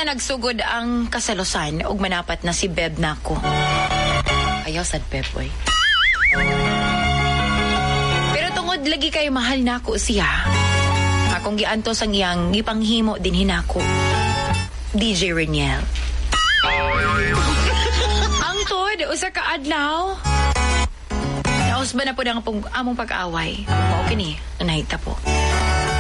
na nagsugod ang kasalusan ug manapat na si Beb nako. Ayaw sad Beb boy. Pero tungod lagi kay mahal nako siya. Akong giantos ang iyang gipanghimo din hinako. DJ Reniel. Ang tod usa ka adlaw. Naus ba na po ang among pag-away? Mao kini nahita po.